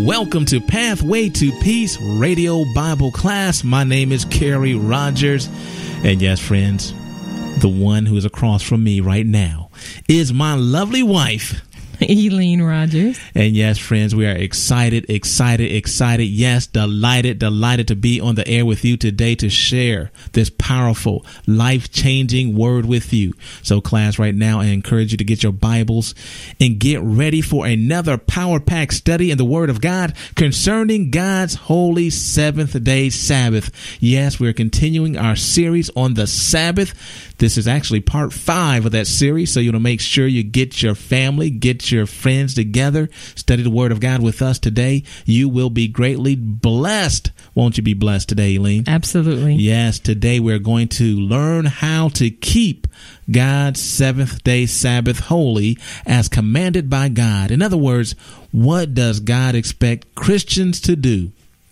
Welcome to Pathway to Peace Radio Bible Class. My name is Kerry Rogers. And yes, friends, the one who is across from me right now is my lovely wife, Eileen Rogers. And yes, friends, we are excited. Yes, delighted to be on the air with you today to share this powerful, life-changing word with you. So class, right now, I encourage you to get your Bibles and get ready for another power-packed study in the Word of God concerning God's holy seventh-day Sabbath. Yes, we're continuing our series on the Sabbath. This is actually part 5 of that series, so you want to make sure you get your family, get your friends together, study the Word of God with us today. You will be greatly blessed. Won't you be blessed today, Eileen? Absolutely. Yes, today we're going to learn how to keep God's seventh-day Sabbath holy as commanded by God. In other words, what does God expect Christians to do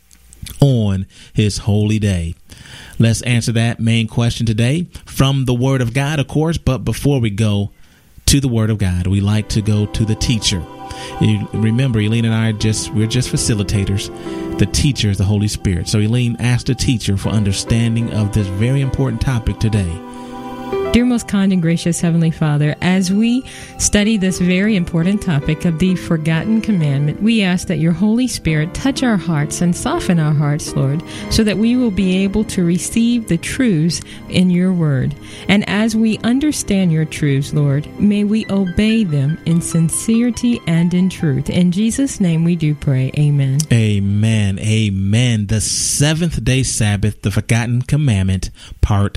on His holy day? Let's answer that main question today from the Word of God, of course. But before we go to the Word of God, we like to go to the teacher. You remember, Eileen and I we're just facilitators. The teacher is the Holy Spirit. So Eileen asked the teacher for understanding of this very important topic today. Dear most kind and gracious Heavenly Father, as we study this very important topic of the forgotten commandment, we ask that your Holy Spirit touch our hearts and soften our hearts, Lord, so that we will be able to receive the truths in your word. And as we understand your truths, Lord, may we obey them in sincerity and in truth. In Jesus' name we do pray. Amen. Amen. Amen. The seventh-day Sabbath, the forgotten commandment, part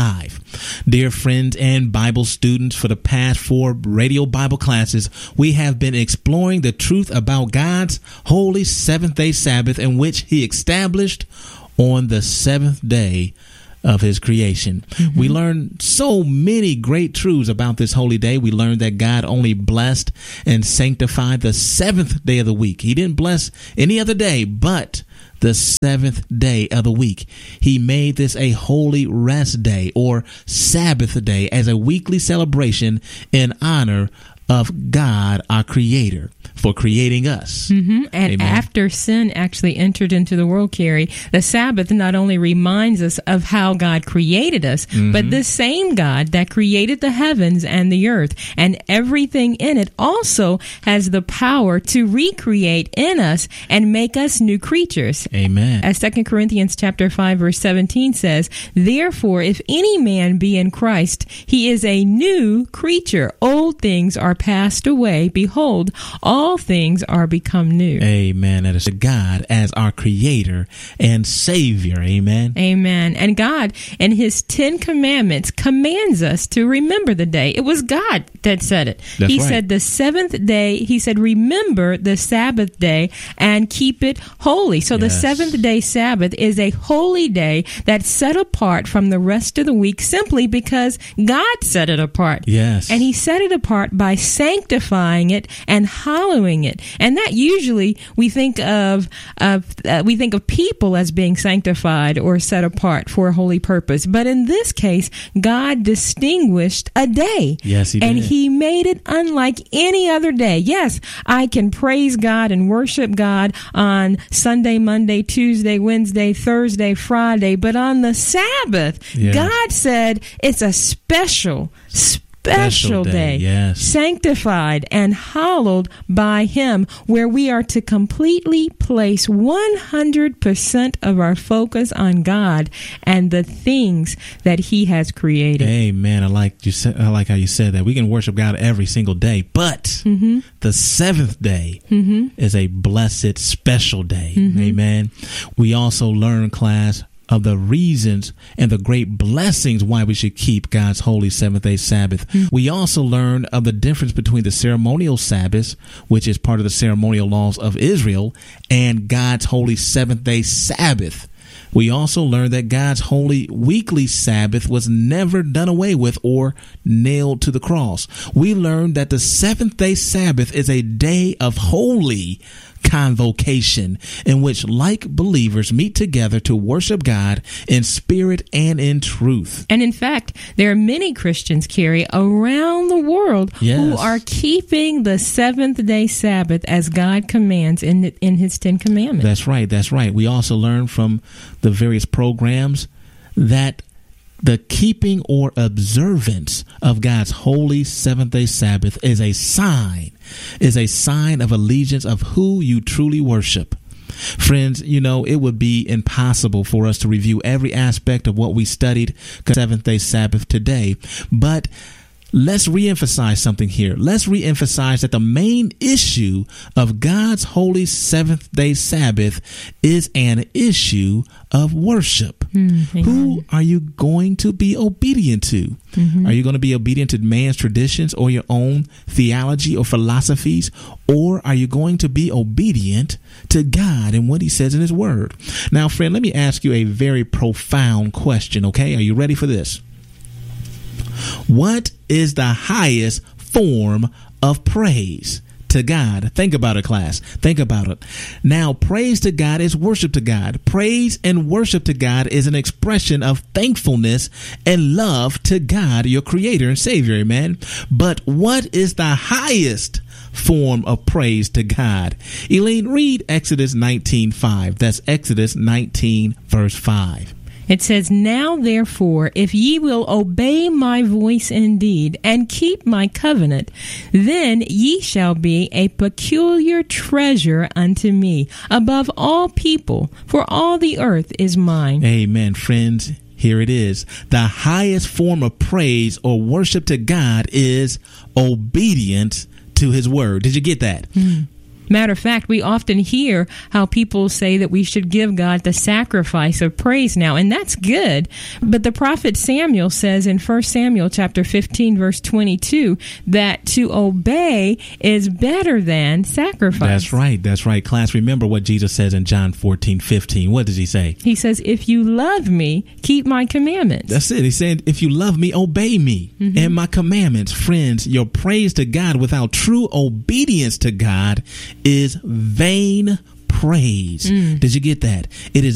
5. Dear friends and Bible students, for the past 4 radio Bible classes, we have been exploring the truth about God's holy seventh-day Sabbath, in which He established on the seventh day of His creation. Mm-hmm. We learned so many great truths about this holy day. We learned that God only blessed and sanctified the seventh day of the week. He didn't bless any other day but the seventh day of the week. He made this a holy rest day or Sabbath day as a weekly celebration in honor of God, our Creator, for creating us. Mm-hmm. And Amen. After sin actually entered into the world, Carrie, the Sabbath not only reminds us of how God created us, mm-hmm. but this same God that created the heavens and the earth and everything in it also has the power to recreate in us and make us new creatures. Amen. As 2 Corinthians chapter 5, verse 17 says, therefore, if any man be in Christ, he is a new creature. Old things are passed away. Behold, all things are become new. Amen. That is God as our Creator and Savior. Amen. Amen. And God, in His 10 commandments, commands us to remember the day. It was God that said it. That's He right. said the seventh day, He said, remember the Sabbath day and keep it holy. So the seventh day Sabbath is a holy day that's set apart from the rest of the week simply because God set it apart. Yes. And He set it apart by sanctifying it and hallowing it. And that usually we think of people as being sanctified or set apart for a holy purpose. But in this case, God distinguished a day. Yes, He did. And He made it unlike any other day. Yes, I can praise God and worship God on Sunday, Monday, Tuesday, Wednesday, Thursday, Friday. But on the Sabbath, God said it's a special day, yes. sanctified and hallowed by Him, where we are to completely place 100% of our focus on God and the things that He has created. Amen. I like how you said that. We can worship God every single day, but mm-hmm. the seventh day mm-hmm. is a blessed, special day. Mm-hmm. Amen. We also learn, class, of the reasons and the great blessings why we should keep God's holy seventh-day Sabbath. Mm-hmm. We also learn of the difference between the ceremonial Sabbath, which is part of the ceremonial laws of Israel, and God's holy seventh-day Sabbath. We also learned that God's holy weekly Sabbath was never done away with or nailed to the cross. We learned that the seventh-day Sabbath is a day of holy convocation in which like believers meet together to worship God in spirit and in truth. And in fact, there are many Christians, Kerry, around the world who are keeping the seventh-day Sabbath as God commands in His Ten Commandments. That's right. That's right. We also learn from the various programs that the keeping or observance of God's holy seventh-day Sabbath is a sign of allegiance of who you truly worship. Friends, it would be impossible for us to review every aspect of what we studied seventh-day Sabbath today, but let's reemphasize something here. Let's reemphasize that the main issue of God's holy seventh-day Sabbath is an issue of worship. Who are you going to be obedient to? Are you going to be obedient to man's traditions or your own theology or philosophies? Or are you going to be obedient to God and what He says in His Word? Now, friend, let me ask you a very profound question, okay? Are you ready for this? What is the highest form of praise to God? Think about it, class. Think about it. Now, praise to God is worship to God. Praise and worship to God is an expression of thankfulness and love to God, your Creator and Savior, amen? But what is the highest form of praise to God? Elaine, read Exodus 19:5. That's Exodus 19, verse 5. It says, "Now therefore, if ye will obey my voice indeed, and keep my covenant, then ye shall be a peculiar treasure unto me, above all people, for all the earth is mine." Amen, friends. Here it is. The highest form of praise or worship to God is obedience to His Word. Did you get that? Matter of fact, we often hear how people say that we should give God the sacrifice of praise now, and that's good. But the prophet Samuel says in 1 Samuel chapter 15, verse 22, that to obey is better than sacrifice. That's right. That's right. Class, remember what Jesus says in John 14:15. What does He say? He says, "If you love me, keep my commandments." That's it. He said, if you love me, obey me and my commandments. Friends, your praise to God without true obedience to God is vain praise. Did you get that? It is